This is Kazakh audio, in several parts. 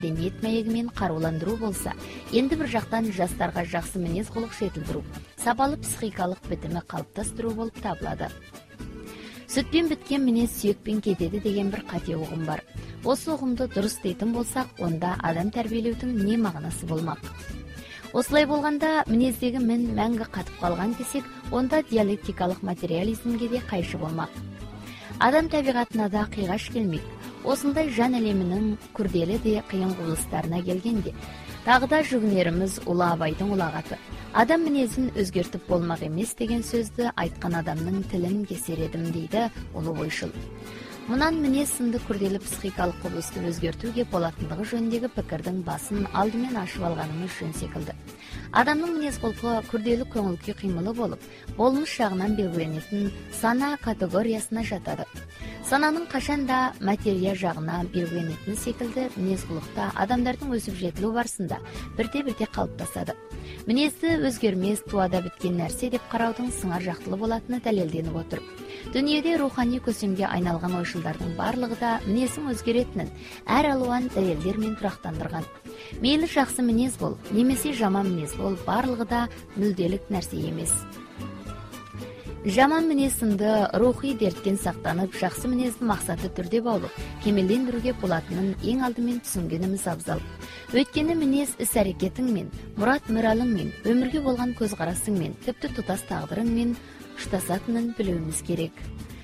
мәдениет мәйегімен қаруландыру болса, енді бір жақтан жастарға жақсы мінез құлық жетілдіру, сапалы психикалық бітімі қалыптастыру болып табылады. Сүтпен біткен мінез сүйекпен кетеді деген бір қате ұғым бар. Осы ұғымды дұрыс дейтін болсақ, онда адам тәрбиелеудің не мағынасы болмақ? Осылай болғанда мінездегі мін мәңгі қатып қалған десек, онда диалектикалық материализмге де қайшы болмақ. Адам табиғатына да қиғаш келмейді. Осындай жан әлемінің күрделі де қиын құбылыстарына келгенде, тағы да жүгінеріміз Ұлы Абайдың ұлағаты. Адам мінезін өзгертіп болмақ емес деген сөзді айтқан адамның тілін кесер едім дейді ұлы ойшыл. Мұнан мінез сынды күрделі психикалық құбылысты өзгертуге болатындығы жөніндегі пікірдің басын алдымен ашып алғанымыз жөн секілді. Адамның мінез құлқы күрделі көңіл-күй қимылы болып, болмыс жағынан белгіленетін сана категориясына жатады. Сананың қашанда материя жағына белгіленетін секілді мінез құлықта адамдардың өсіп жетілу барысында бірте-бірте қалыптасады. Мінезді өзгермес туада біткен нәрсе деп қараудың сыңар жақтылы болатыны дәлелденіп отыр. Дүниеде рухани көсемге айналған ойшылдардың барлығы да мінездің өзгеретінін әр алуан дәлелдермен тұрақтандырған. Мейлі жақсы мінез бол, немесе жаман мінез бол, барлығы да мүлделік нәрсе емес. Жаман мінез сынды рухи дерттен сақтанып, жақсы мінезді мақсатты түрде баулып, кемелдендіруге болатынын ең алдымен түсінгеніміз абзал. Өйткені мінез іс-әрекетіңмен, мұрат-мұралыңмен, өмірге болған көзқарасыңмен, тіпті тұтас тағдырыңмен ұштасатынын білуіміз керек.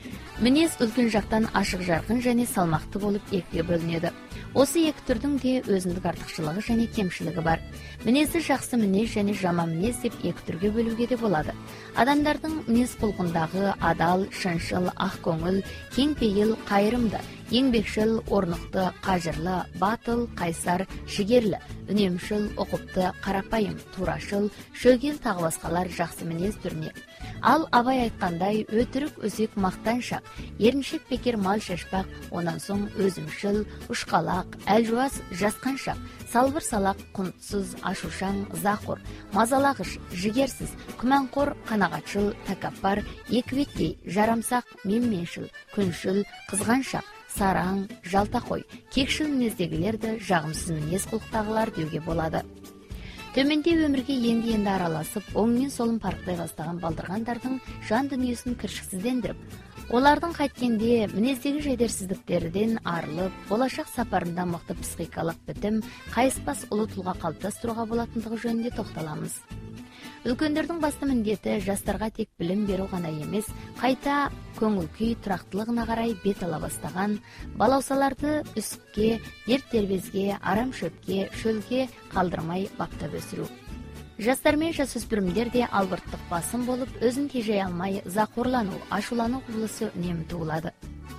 Мінез үлкен жақтан ашық жарқын және салмақты болып екіге бөлінеді. Осы екі түрдің де өзіндік артықшылығы және кемшілігі бар. Мінезді жақсы мінез және жаман мінез деп екі түрге бөлуге де болады. Адамдардың мінез құлқындағы адал, шыншыл, ақ көңіл, кеңпейіл, қайырымды, еңбекшіл, орнықты, қажырлы, батыл, қайсар, жігерлі, үнемшіл, ұқыпты, қарапайым, турашыл, шөгел тағы басқалар жақсы мінез түріне. Ал Абай айтқандай, өтірік, өсек, мақтаншақ, еріншек, бекер, мал шашпақ, онан соң өзімшіл, ұшқалақ, әлжуаз, жасқаншақ, салбыр салақ, құнтсыз, ашушаң, зақор, мазалағыш, жігерсіз, күмәнқор, қанағатшыл, тәкаппар, екібеттей, жарамсақ, менменшіл, күншіл, қызғаншақ, сараң, жалтақой, кекшіл мінездегілерді жағымсыз мінез құлықтағылар деуге болады. Төменде өмірге енді араласып, оңмен солын парықтай бастаған балдырғандардың жан дүниесін кіршіксіздендіріп, олардың қайткенде мінездегі жайдарсыздіктерден арылып, болашақ сапарында мықты психикалық бітім, қайыспас ұлы тұлға қалыптастыруға болатындығы жөнінде тоқталамыз. Үлкендердің басты міндеті жастарға тек білім беру ғана емес, қайта көңіл-күй тұрақтылығына қарай бет ала бастаған балаусаларды үсікке, дерт дербезге, арам шөпке, шөлге қалдырмай баптап өсіру. Жастар мен жасөспірімдер де албырттық басым болып, өзін тежей алмай, зақорлану, ашулану құбылысы үнемі туылады.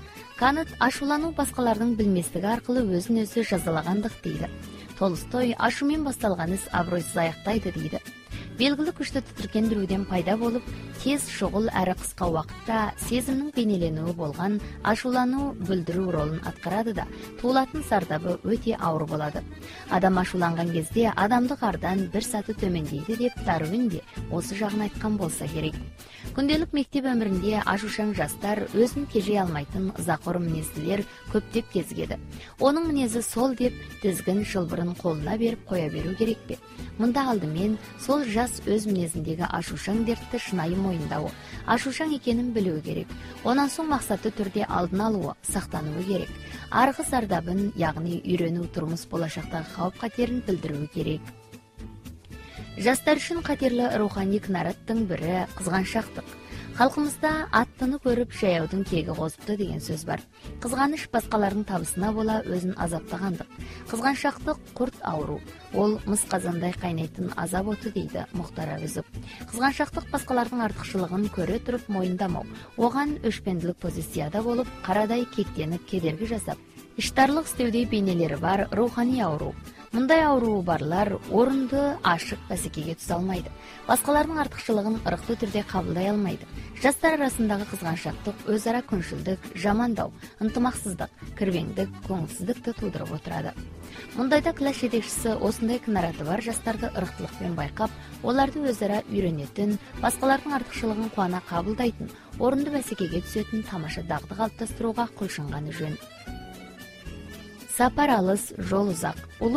Кант ашулану басқалардың білместігі арқылы өзін өзі жазалағандық дейді. Толстой ашумен басталған іс абыройсыз аяқтайды дейді. Белгілі күшті тітіркендіруден пайда болып, тез шұғыл әрі қысқа уақытта сезімнің бейнеленуі болған ашулану бүлдіру ролын атқарады да, туылатын зардабы өте ауыр болады. Адам ашуланған кезде адамдық ардан бір саты төмендейді деп Дарвин де осы жағын айтқан болса керек. Күнделік мектеп өмірінде ашушаң жастар өзін тежей алмайтын зақор мінезділер көптеп кезігеді. Оның мінезі сол деп тізгін шылбырын қолына беріп қоя беру керек пе? Мұнда алдымен сол жас өз мінезіндегі ашушаң дертті шынайы мойындауы, ашушаң екенін білуі керек. Онан соң мақсатты түрде алдын алуы, сақтануы керек. Арғы зардабын, яғни үйрену тұрмыс болашақтағы қауіп қатерін білдіруі керек. Жастар үшін қатерлі рухани кінараттың бірі қызғаншақтық. Халқымызда аттыны көріп жаяудың кегі қозыпты деген сөз бар. Қызғаныш басқалардың табысына бола өзін азаптағандық. Қызғаншақтық құрт ауру. Ол мыс қазандай қайнайтын азап оты дейді Мұхтар Әуезов. Қызғаншақтық басқалардың артықшылығын көре тұрып мойындамау. Оған өшпенділік позицияда болып, қарадай кектеніп кедергі жасап, іштарлық істеудей бейнелері бар рухани ауру. Мұндай ауруы барлар орынды ашық бәсекеге түсе алмайды. Басқалардың артықшылығын ырықты түрде қабылдай алмайды. Жастар арасындағы қызғаншақтық өзара күншілдік, жамандау, ынтымақсыздық, кірбеңдік, көңілсіздікті тудырып отырады. Мұндайда класс жетекшісі осындай кінараты бар жастарды ырықтылықпен байқап, оларды өзара үйренетін, басқалардың артықшылығын қуана қабылдайтын, орынды бәсекеге түсетін тамаша дағды қалыптастыруға құлшынғаны жөн. сапар алыс, жол узак.